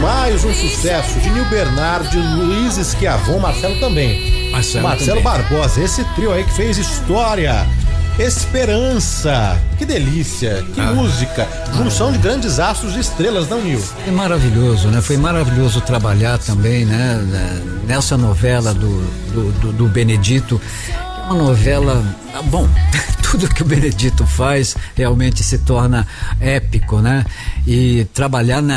mais um sucesso de Nil Bernardi, Luiz Schiavon, Marcelo também. Marcelo Barbosa, esse trio aí que fez história. Esperança, que delícia, que música, junção de grandes astros de estrelas, não, Nil? É maravilhoso, né? Foi maravilhoso trabalhar também, né? Nessa novela do Benedito, que é uma novela, bom, tudo que o Benedito faz realmente se torna épico, né? E trabalhar